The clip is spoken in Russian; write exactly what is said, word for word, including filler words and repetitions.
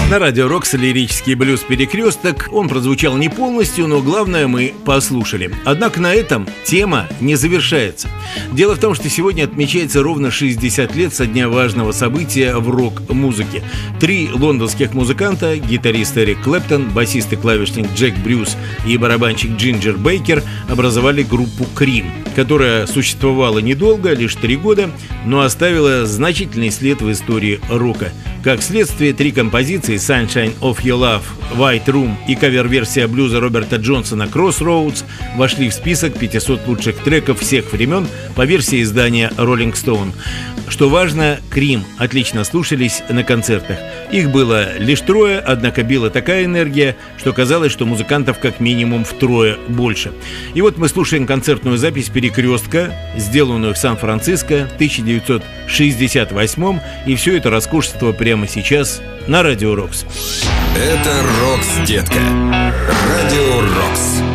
На радио «Рокс» лирический блюз «Перекресток». Он прозвучал не полностью, но главное мы послушали. Однако на этом тема не завершается. Дело в том, что сегодня отмечается ровно шестьдесят лет со дня важного события в рок-музыке. Три лондонских музыканта, гитарист Эрик Клэптон, басист и клавишник Джек Брюс и барабанщик Джинджер Бейкер образовали группу «Крим», которая существовала недолго, лишь три года, но оставила значительный след в истории рока. Как следствие, три композиции «Sunshine of Your Love», «White Room» и кавер-версия блюза Роберта Джонсона «Crossroads» вошли в список пятисот лучших треков всех времен по версии издания Rolling Stone. Что важно, «Крим» отлично слушались на концертах. Их было лишь трое, однако била такая энергия, что казалось, что музыкантов как минимум втрое больше. И вот мы слушаем концертную запись «Перекрестка», сделанную в Сан-Франциско в тысяча девятьсот шестьдесят восьмом, и все это роскошество прямо сейчас на радио «Рокс». Это «Рокс, детка». Радио «Рокс».